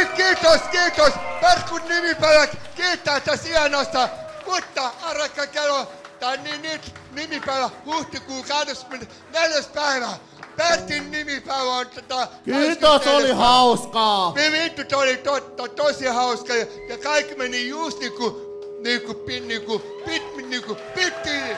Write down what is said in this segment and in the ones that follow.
Kiitos. Perkun nimipäivät kiittää tästä hienosta. Mutta arvakka kello, tää on nyt nimipäivä huhtikuun 24. päivä. Pertin nimipäivä on Kiitos, oli hauskaa. Vittu, toi oli tosi hauska ja kaikki meni just niinku pittiin.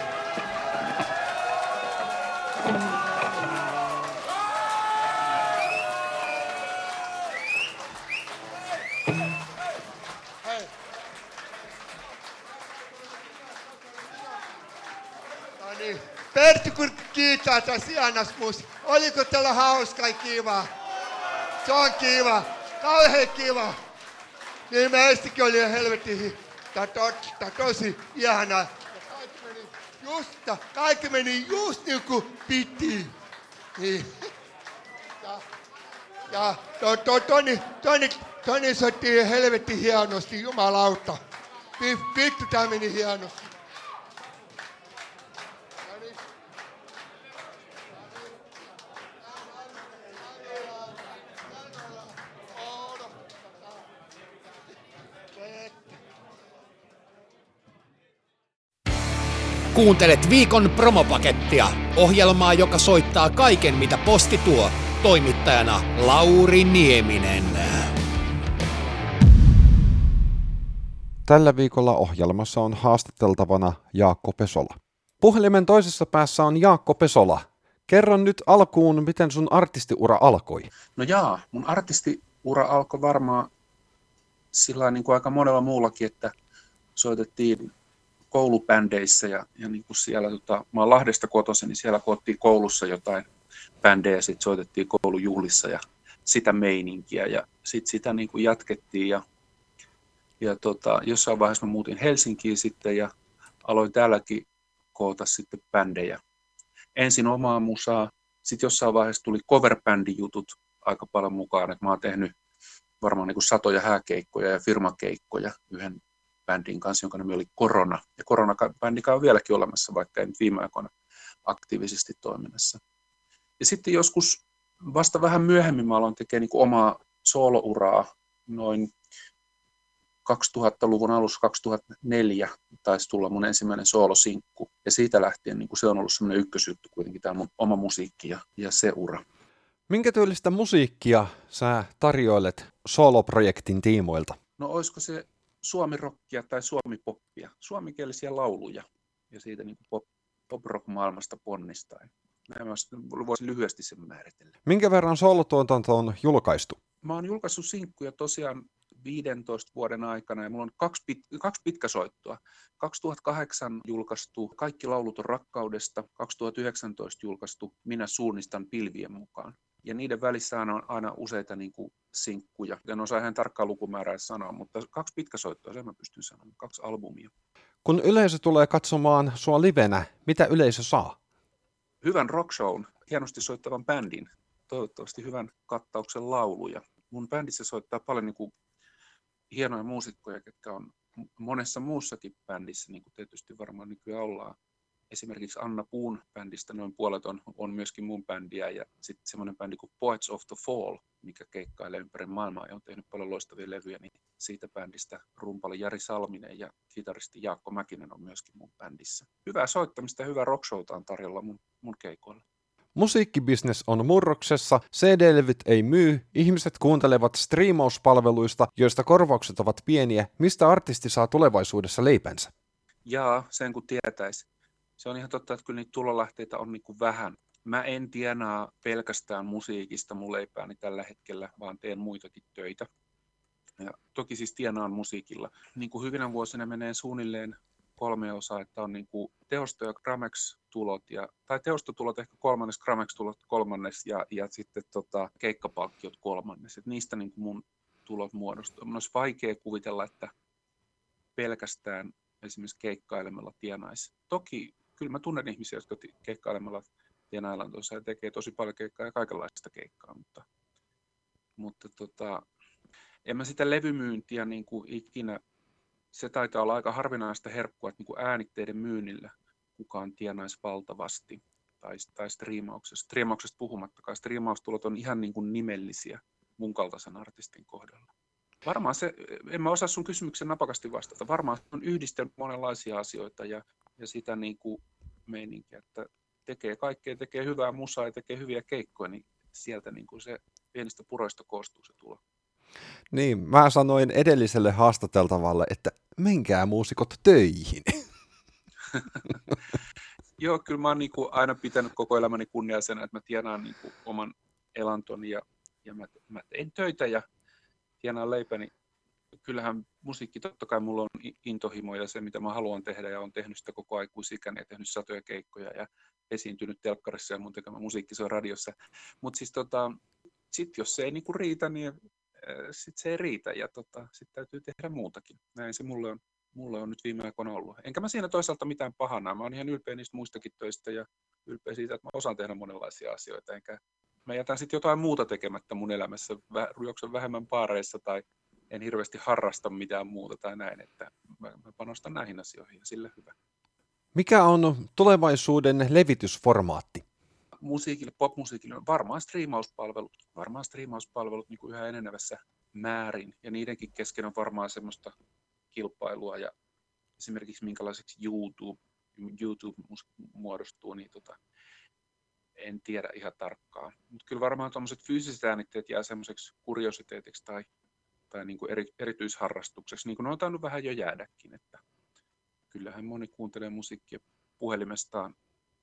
Pertti, kun kiittää tässä hienosta musta. Oliko teillä hauska ja kiva? Se on kiva. Kauhean kiva. Niin meistäkin oli helvetin tosi ihanaa. Kaikki meni just niin kuin piti. Niin. Ja Toni soitti helvetin hienosti, jumalauta. Vittu, tää meni hienosti. Kuuntelet viikon promopakettia, ohjelmaa, joka soittaa kaiken, mitä posti tuo. Toimittajana Lauri Nieminen. Tällä viikolla ohjelmassa on haastateltavana Jaakko Pesola. Puhelimen toisessa päässä on Jaakko Pesola. Kerro nyt alkuun, miten sun artistiura alkoi. No mun artistiura alkoi varmaan sillä niin kuin aika monella muullakin, että soitettiin koulubändeissä ja niin kuin siellä, mä oon Lahdesta kotoisin, niin siellä koottiin koulussa jotain bändejä, sitten soitettiin koulujuhlissa ja sitä meininkiä ja sitten sitä niin kuin jatkettiin ja jossain vaiheessa mä muutin Helsinkiin sitten ja aloin täälläkin koota sitten bändejä. Ensin omaa musaa, sitten jossain vaiheessa tuli cover-bändijutut aika paljon mukaan, että mä oon tehnyt varmaan niin kuin satoja hääkeikkoja ja firmakeikkoja yhden bändin kanssa, jonka nimi oli Korona. Ja Korona-bändikä on vieläkin olemassa, vaikka ei nyt viime aikoina aktiivisesti toiminnassa. Ja sitten joskus vasta vähän myöhemmin mä aloin tekemään niin kuin omaa soolouraa noin 2000-luvun alussa, 2004 taisi tulla mun ensimmäinen soolosinkku. Ja siitä lähtien niin kuin se on ollut semmoinen ykkösjuttu kuitenkin, tämä mun oma musiikki ja se ura. Minkä tyylistä musiikkia sä tarjoilet sooloprojektin tiimoilta? No olisiko se suomirokkia tai suomipoppia, suomikielisiä lauluja ja siitä niin kuin pop-rock-maailmasta ponnistaen. Mä voisin lyhyesti sen määritellä. Minkä verran soolotuotanto on julkaistu? Mä oon julkaissut sinkkuja tosiaan 15 vuoden aikana ja mulla on kaksi pitkäsoittoa. 2008 julkaistu Kaikki laulut on rakkaudesta, 2019 julkaistu Minä suunnistan pilvien mukaan. Ja niiden välissä on aina useita niin kuin sinkkuja. En osaa ihan tarkkaa lukumäärää sanoa, mutta 2 pitkäsoittoa, sen mä pystyn sanomaan, 2 albumia. Kun yleisö tulee katsomaan sua livenä, mitä yleisö saa? Hyvän rockshown, hienosti soittavan bändin, toivottavasti hyvän kattauksen lauluja. Mun bändissä soittaa paljon niin kuin hienoja muusikkoja, jotka on monessa muussakin bändissä, niin kuin tietysti varmaan nykyään ollaan. Esimerkiksi Anna Puun bändistä noin puolet on myöskin mun bändiä ja sitten semmoinen bändi kuin Poets of the Fall, mikä keikkailee ympäri maailmaa ja on tehnyt paljon loistavia levyjä, niin siitä bändistä rumpali Jari Salminen ja kitaristi Jaakko Mäkinen on myöskin mun bändissä. Hyvää soittamista ja hyvää rockshowta on tarjolla mun keikoilla. Musiikkibisnes on murroksessa, CD-levyt ei myy, ihmiset kuuntelevat striimauspalveluista, joista korvaukset ovat pieniä. Mistä artisti saa tulevaisuudessa leipänsä? Jaa, sen kun tietäisi. Se on ihan totta, että kyllä niitä tulolähteitä on niin kuin vähän. Mä en tienaa pelkästään musiikista mun leipääni tällä hetkellä, vaan teen muitakin töitä. Ja toki siis tienaan musiikilla. Niin kuin hyvinä vuosina menee suunnilleen 3 osaa, että on niin kuin teosto- ja Gramex-tulot, tai teostotulot ehkä 3., Gramex-tulot 3. ja sitten keikkapalkkiot 3. Et niistä niin kuin mun tulot muodostuu. Mun olisi vaikea kuvitella, että pelkästään esimerkiksi keikkailemalla tienaisi. Toki kyllä mä tunnen ihmisiä, jotka keikkailemalla tienaillaan tuossa ja tekee tosi paljon keikkaa ja kaikenlaista keikkaa, mutta en mä sitä levymyyntiä niin kuin ikinä, se taitaa olla aika harvinaista herkkua, että niin kuin äänitteiden myynnillä kukaan tienaisi valtavasti tai striimauksesta puhumattakaan. Striimaustulot on ihan niin kuin nimellisiä mun kaltaisen artistin kohdalla. Varmaan se, en mä osaa sun kysymyksen napakasti vastata. Varmaan on yhdistelmä monenlaisia asioita ja sitä niin kuin meininkiä, että tekee kaikkea, tekee hyvää musaa ja tekee hyviä keikkoja, niin sieltä niin kuin se pienistä puroista koostuu se tulo. Niin, mä sanoin edelliselle haastateltavalle, että menkää muusikot töihin. Joo, kyllä mä oon niin kuin aina pitänyt koko elämäni kunniaisena, että mä tienaan niin kuin oman elantoni ja mä teen töitä ja tienaan leipäni. Kyllähän musiikki, totta kai mulla on intohimo ja se, mitä mä haluan tehdä ja on tehnyt sitä koko aikuisikäni ja tehnyt satoja keikkoja ja esiintynyt telkkarissa ja mun tekemä musiikki, se on radiossa. Mutta siis sit jos se ei niinku riitä, niin sit se ei riitä ja sit täytyy tehdä muutakin. Näin se mulle on nyt viime aikoina ollut. Enkä mä siinä toisaalta mitään pahanaa. Mä oon ihan ylpeä niistä muistakin töistä ja ylpeä siitä, että mä osaan tehdä monenlaisia asioita. Enkä mä jätän sitten jotain muuta tekemättä mun elämässä, juoksen vähemmän baareissa tai en hirveästi harrasta mitään muuta tai näin, että mä panostan näihin asioihin ja sille hyvä. Mikä on tulevaisuuden levitysformaatti? Musiikille, popmusiikille on varmaan striimauspalvelut niin kuin yhä enenevässä määrin ja niidenkin kesken on varmaan semmoista kilpailua ja esimerkiksi minkälaiseksi YouTube muodostuu, niin en tiedä ihan tarkkaan. Mutta kyllä varmaan tuommoiset fyysiset äänitteet jää semmoiseksi kuriositeetiksi tai niin kuin erityisharrastukseksi, niin kuin ne on tainnut vähän jo jäädäkin. Että kyllähän moni kuuntelee musiikkia puhelimestaan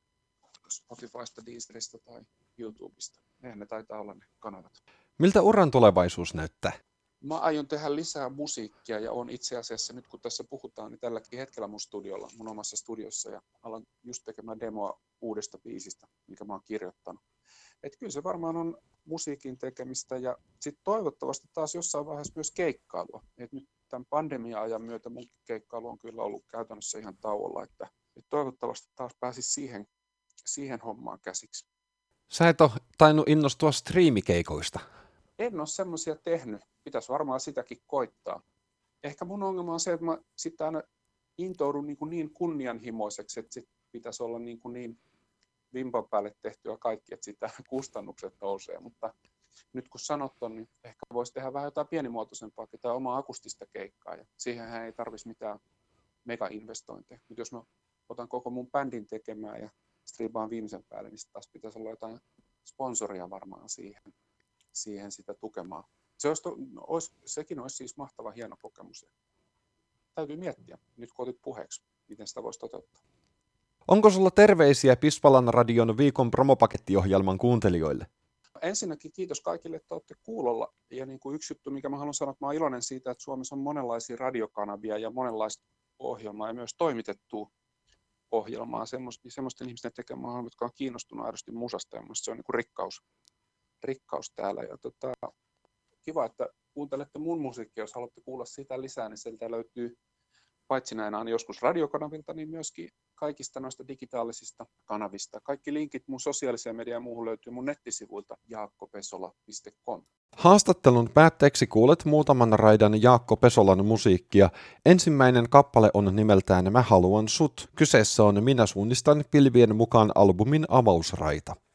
Spotifysta, Deezeristä tai YouTubesta. Eihän ne taitaa olla ne kanavat. Miltä uran tulevaisuus näyttää? Mä aion tehdä lisää musiikkia ja on itse asiassa nyt kun tässä puhutaan, niin tälläkin hetkellä mun omassa studiossa ja alan just tekemään demoa uudesta biisistä, mikä mä oon kirjoittanut. Et kyllä se varmaan on musiikin tekemistä ja sitten toivottavasti taas jossain vaiheessa myös keikkailua. Et nyt tämän pandemia-ajan myötä mun keikkailu on kyllä ollut käytännössä ihan tauolla, että toivottavasti taas pääsisi siihen hommaan käsiksi. Sä et ole tainnut innostua striimikeikoista. En ole semmoisia tehnyt. Pitäisi varmaan sitäkin koittaa. Ehkä mun ongelma on se, että mä sitten aina intoudun niin kunnianhimoiseksi, että sit pitäisi olla niin vimpan päälle tehtyä kaikki, että sitä kustannukset nousee. Mutta nyt kun sanot on, niin ehkä voisi tehdä vähän jotain pienimuotoisempaa, tai omaa akustista keikkaa. Ja siihenhän ei tarvitsisi mitään mega-investointeja. Nyt jos mä otan koko mun bändin tekemään ja striipaan viimeisen päälle, niin taas pitäisi olla jotain sponsoria varmaan siihen sitä tukemaan. Sekin olisi siis mahtava hieno kokemus. Täytyy miettiä, nyt kun otit puheeksi, miten sitä voisi toteuttaa. Onko sulla terveisiä Pispalan radion viikon promopakettiohjelman kuuntelijoille? Ensinnäkin kiitos kaikille, että olette kuulolla. Ja niin kuin yksi juttu, mikä mä haluan sanoa, että mä olen iloinen siitä, että Suomessa on monenlaisia radiokanavia ja monenlaista ohjelmaa ja myös toimitettua ohjelmaa semmoisten ihmisten tekemään, jotka on kiinnostunut aidosti musasta ja se on niin kuin rikkaus täällä. Ja kiva, että kuuntelette mun musiikkia, jos haluatte kuulla sitä lisää, niin sieltä löytyy paitsi näin aina joskus radiokanavilta, niin myöskin kaikista noista digitaalisista kanavista. Kaikki linkit mun sosiaaliseen mediaan ja muuhun löytyy mun nettisivuilta jaakkopesola.com. Haastattelun päätteeksi kuulet muutaman raidan Jaakko Pesolan musiikkia. Ensimmäinen kappale on nimeltään Mä haluan sut. Kyseessä on Minä suunnistan pilvien mukaan -albumin avausraita.